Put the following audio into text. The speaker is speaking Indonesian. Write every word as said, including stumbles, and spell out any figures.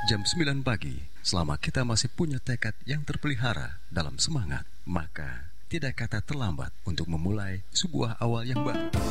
jam sembilan pagi. Selama kita masih punya tekad yang terpelihara dalam semangat, maka tidak kata terlambat untuk memulai sebuah awal yang baru.